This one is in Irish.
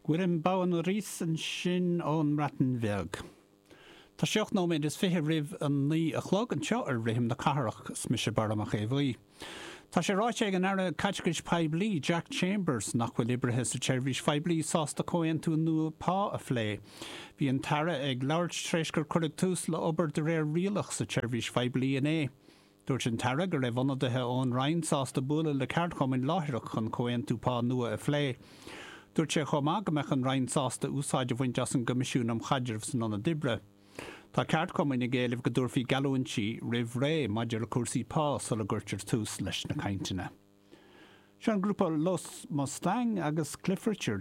Gwyrym bawn o rhys yn sin o'n ratten ferg. Tá seocht nó méid is fithe rih an ní a chlog an seo ar rihim na carach smise baramach é bhuí. Tá sé ráite ag an ara caitgris paiblí Jack Chambers nach bhfuil ibrithe sa tseirbhís paiblí sásta cóin tú nua pá a phlé. Bhí an tara ag labhairt treisgur chuirg tús le obair de réir rialach sa tseirbhís paiblí in é. Dúirt an tara gur raibh anadithe ón rainn sásta bula le ceart chum in láithreach chun cóin tú pá nua a phlé. Dúirt sé chomá gomeach an rainn sásta úsáide bhain as an gomisisiún am chaidirh san anna dibre. Tá ceart cumain i ggéalamh go dúirfí galúintí rih ré maidir le cuasaí pá sulla gurtir tús leis na cainteanna. Se an grúpa Los Mustang agus Cliff Richard